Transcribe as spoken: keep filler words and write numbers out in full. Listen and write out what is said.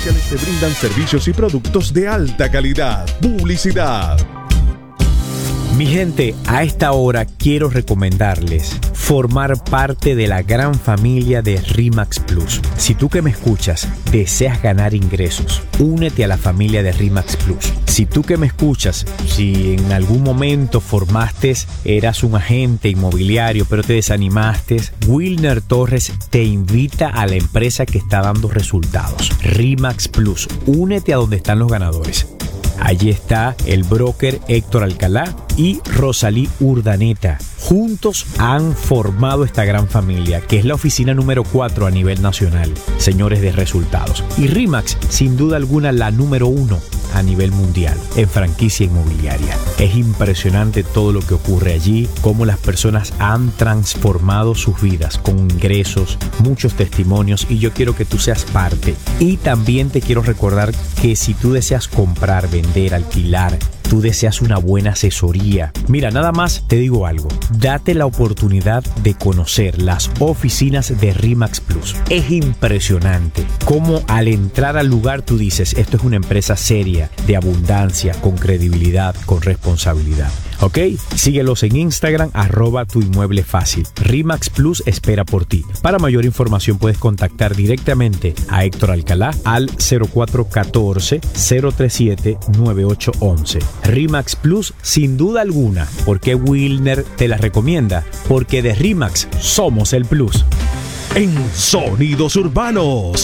Te brindan servicios y productos de alta calidad. Publicidad. Mi gente, a esta hora quiero recomendarles formar parte de la gran familia de RE/MAX Plus. Si tú que me escuchas deseas ganar ingresos, únete a la familia de RE/MAX Plus. Si tú que me escuchas, si en algún momento formaste, eras un agente inmobiliario pero te desanimaste, Wilner Torres te invita a la empresa que está dando resultados, RE/MAX Plus. Únete a donde están los ganadores. Allí está el broker Héctor Alcalá y Rosalí Urdaneta. Juntos han formado esta gran familia, que es la oficina número cuatro a nivel nacional, señores de resultados. Y RE/MAX, sin duda alguna, la número uno a nivel mundial en franquicia inmobiliaria. Es impresionante todo lo que ocurre allí, cómo las personas han transformado sus vidas con ingresos, muchos testimonios, y yo quiero que tú seas parte. Y también te quiero recordar que si tú deseas comprar, vender, alquilar, tú deseas una buena asesoría, mira, nada más te digo algo, date la oportunidad de conocer las oficinas de RE/MAX Plus. Es impresionante cómo al entrar al lugar tú dices, esto es una empresa seria, de abundancia, con credibilidad, con responsabilidad. ¿Ok? Síguelos en Instagram, arroba tu inmueble fácil. RE/MAX Plus espera por ti. Para mayor información puedes contactar directamente a Héctor Alcalá al cero cuatro uno cuatro, cero tres siete, nueve ocho uno uno. RE/MAX Plus, sin duda alguna. ¿Por qué Wilner te la recomienda? Porque de RE/MAX somos el plus. En Sonidos Urbanos.